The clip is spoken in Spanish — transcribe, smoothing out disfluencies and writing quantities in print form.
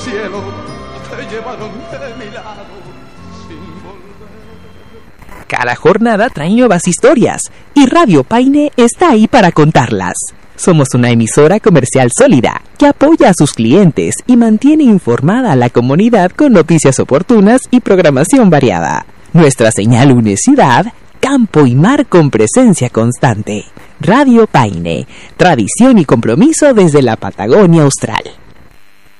cielo te llevaron de mi lado sin volver. Cada jornada trae nuevas historias y Radio Paine está ahí para contarlas. Somos una emisora comercial sólida que apoya a sus clientes y mantiene informada a la comunidad con noticias oportunas y programación variada. Nuestra señal Unicidad, campo y mar con presencia constante. Radio Paine, tradición y compromiso desde la Patagonia Austral.